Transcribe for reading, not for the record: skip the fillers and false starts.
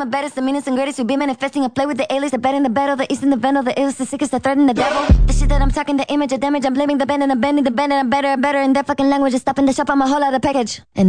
baddest, the meanest and greatest. We be manifesting. I play with the aliens, the bad and the battle, the east and the venom, the illest, the sickest, the threat and the devil. The shit that I'm talking, the image of damage. I'm blaming the band and I'm bending the band and I'm better and better. And that fucking language is stopping the shop. I'm a whole lot of package. And